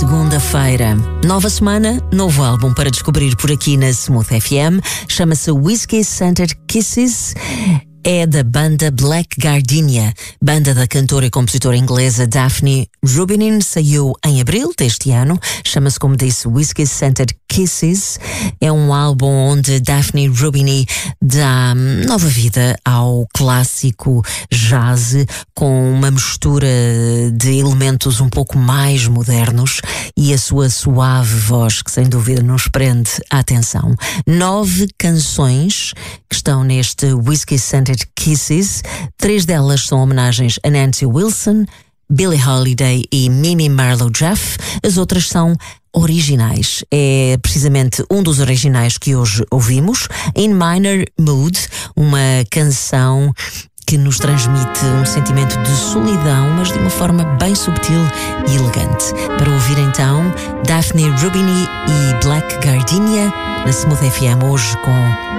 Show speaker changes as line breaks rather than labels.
segunda-feira. Nova semana, novo álbum para descobrir por aqui na Smooth FM. Chama-se Whiskey Scented Kisses. É da banda Black Gardenia, banda da cantora e compositora inglesa Daphne Rubinin. Saiu em abril deste ano. Chama-se, como disse, Whiskey Scented Kisses. É um álbum onde Daphne Rubinin dá nova vida ao clássico jazz, com uma mistura de elementos um pouco mais modernos e a sua suave voz, que sem dúvida nos prende a atenção. 9 canções que estão neste Whiskey Scented Kisses. 3 delas são homenagens a Nancy Wilson, Billie Holiday e Mimi Marlowe Jeff. As outras são originais. É precisamente um dos originais que hoje ouvimos, In Minor Mood, uma canção que nos transmite um sentimento de solidão, mas de uma forma bem subtil e elegante. Para ouvir então, Daphne Rubinin e Black Gardenia na Smooth FM, hoje com